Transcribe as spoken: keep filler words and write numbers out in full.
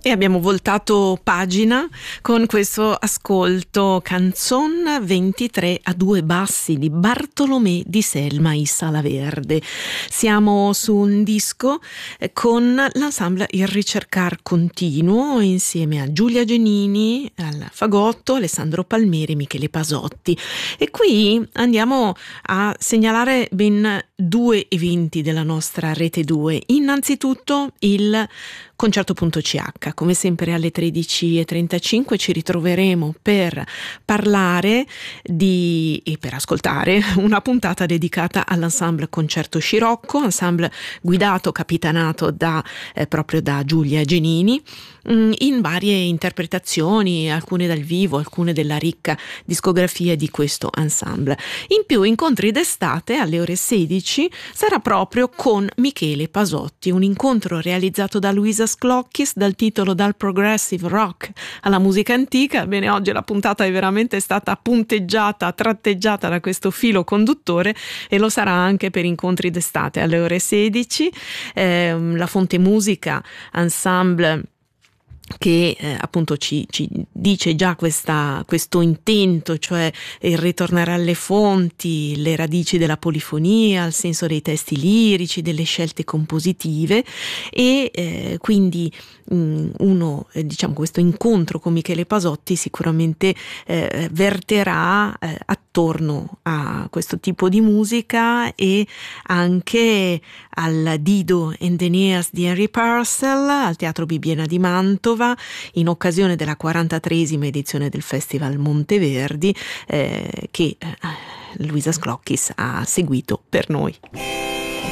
E abbiamo voltato pagina con questo ascolto, Canzon ventitré a due bassi di Bartolomé di Selma y Salaverde. Siamo su un disco con l'ensemble Il Ricercar Continuo insieme a Giulia Genini al fagotto, Alessandro Palmieri, Michele Pasotti. E qui andiamo a segnalare ben due eventi della nostra Rete due. Innanzitutto il Concerto.ch, come sempre alle tredici e trentacinque ci ritroveremo per parlare di e per ascoltare una puntata dedicata all'ensemble Concerto Scirocco, ensemble guidato, capitanato da eh, proprio da Giulia Genini, mh, in varie interpretazioni, alcune dal vivo, alcune della ricca discografia di questo ensemble. In più, incontri d'estate alle ore sedici sarà proprio con Michele Pasotti, un incontro realizzato da Luisa Sclocchis dal titolo Dal Progressive Rock alla musica antica. Bene, oggi la puntata è veramente stata punteggiata, tratteggiata da questo filo conduttore e lo sarà anche per incontri d'estate alle ore sedici. Eh, la Fonte Musica, ensemble che eh, appunto ci, ci dice già questa, questo intento, cioè il ritornare alle fonti, le radici della polifonia, il senso dei testi lirici, delle scelte compositive, e eh, quindi mh, uno, eh, diciamo, questo incontro con Michele Pasotti sicuramente eh, verterà eh, attorno a questo tipo di musica e anche al Dido and Aeneas di Henry Purcell al Teatro Bibbiena di Mantova, in occasione della quarantatreesima edizione del Festival Monteverdi eh, che eh, Luisa Sclocchis ha seguito per noi.